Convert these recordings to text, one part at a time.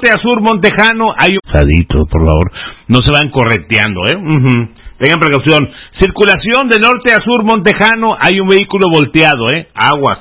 norte a sur Montejano hay un... Sadito, por favor, no se van correteando, Tengan precaución. Circulación de norte a sur Montejano, hay un vehículo volteado, aguas.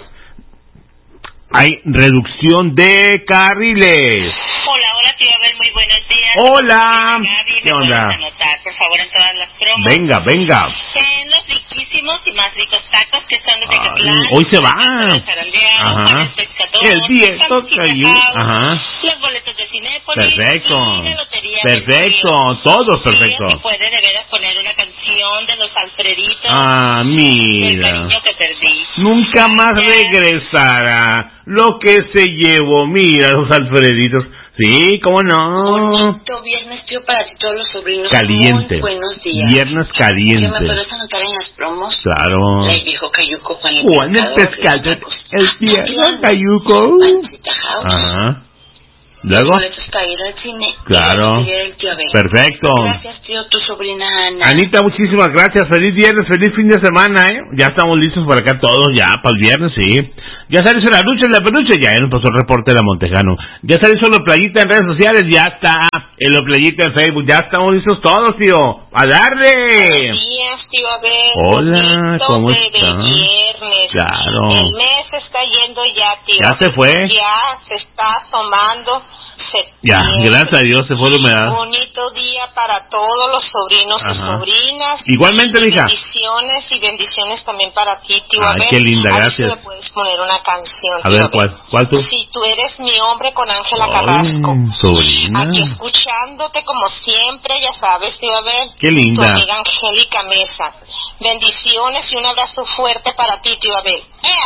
Hay reducción de carriles. Hola, tío Abel, muy buenos días. Hola. ¿Qué onda? Anotar, por favor, en todas las promos. Venga. En los riquísimos y más ricos tacos que son de Tecatlán. Hoy se va. Ajá. El 10 toca ahí. Ajá. Los boletos de Cinépolis. Perfecto. Todos perfecto. Si puede de veras poner una canción de los Alfreditos. Mira. El cariño que perdí. Nunca más regresará lo que se llevó. Mira, los Alfreditos. Sí, ¿cómo no? Bonito viernes, tío, para ti, todos los sobrinos. Caliente. Muy buenos días. Viernes caliente. ¿Me puedes anotar en las promos? Claro. El viejo Cayuco, Juan el pescado. El viejo Cayuco. Ajá. ¿Luego? Boletos para ir al cine. Claro. Perfecto. Gracias, tío, tu sobrina Ana. Anita, muchísimas gracias. Feliz viernes, feliz fin de semana, Ya estamos listos para acá todos, ya, para el viernes, sí. Ya se hizo la lucha en la peluche, ya nos pasó el reporte de la Montejano. Ya se hizo la playita en redes sociales, ya está. En la playita en Facebook, ya estamos listos todos, tío. ¡A darle! Buenos días, tío Abel. Hola, ¿cómo está? Viernes. Claro. El mes está yendo ya, tío. ¿Ya se fue? Ya se está asomando. Ya, gracias a Dios se fue la humedad. Bonito día para todos los sobrinos y sobrinas. Igualmente, mija. Bendiciones también para ti, tío Abel. Qué linda, gracias. A ver si me puedes poner una canción. A ver, ¿cuál tú? Si tú eres mi hombre, con Ángela Carrasco. Sobrina. Aquí escuchándote como siempre, ya sabes, tío Abel. Qué linda. Tu amiga Angélica Mesa. Bendiciones y un abrazo fuerte para ti, tío Abel.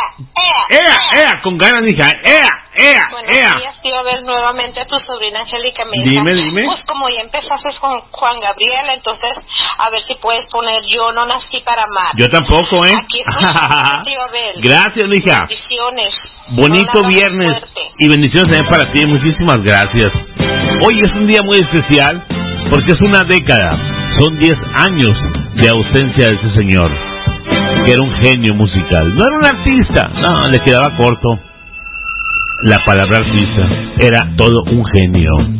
¡Ea! Con ganas, mija. Buenos días, tío Abel, nuevamente a tu sobrina Angélica Mesa. Dime. Pues como ya empezaste con Juan Gabriel, entonces a ver si puedes poner Yo no nací para amar. Yo tampoco, Aquí estoy, tío Abel. Gracias, mija. Bendiciones. Bonito viernes. Fuerte. Y bendiciones también para ti. Muchísimas gracias. Hoy es un día muy especial porque es una década. Son 10 años de ausencia de ese señor, que era un genio musical. No era un artista, no, le quedaba corto la palabra artista. Era todo un genio.